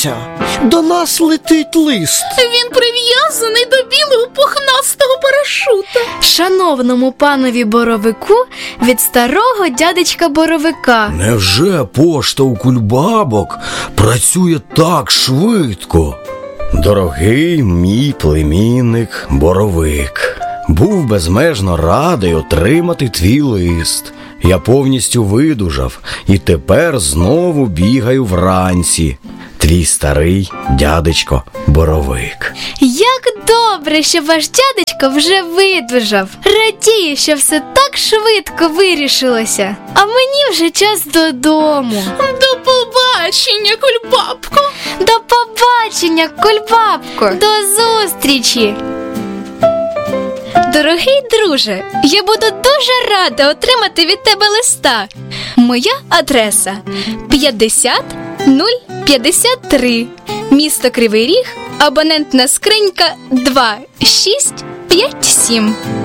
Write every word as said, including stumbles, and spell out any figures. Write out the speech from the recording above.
Дивися, до нас летить лист. Він прив'язаний до білого пухнастого парашута. Шановному панові Боровику від старого дядечка Боровика. Невже пошта у Кульбабок працює так швидко? Дорогий мій племінник Боровик, був безмежно радий отримати твій лист. Я повністю видужав і тепер знову бігаю вранці. Твій старий дядечко Боровик. Як добре, що ваш дядечко вже видужав. Радію, що все так швидко вирішилося. А мені вже час додому. До побачення, Кульбабко. До побачення, Кульбабко. До зустрічі. Дорогий друже, я буду дуже рада отримати від тебе листа. Моя адреса п'ятдесят нуль п'ятдесят три, місто Кривий Ріг, абонентна скринька два шість п'ять сім.